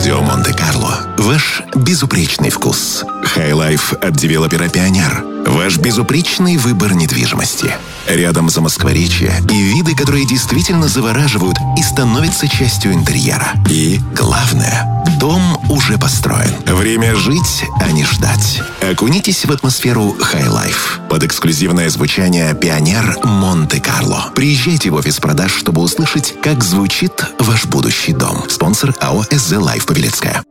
Студио Монте-Карло. Ваш безупречный вкус. Хай-лайф от девелопера «Пионер». Ваш безупречный выбор недвижимости. Рядом Замоскворечье и виды, которые действительно завораживают и становятся частью интерьера. И главное, дом уже построен. Время жить, а не ждать. Окунитесь в атмосферу хай-лайф под эксклюзивное звучание «Пионер Монте-Карло». Приезжайте в офис продаж, чтобы услышать, как звучит ваш будущий дом. Спонсор АО «СЗ Лайф» Павелецкая.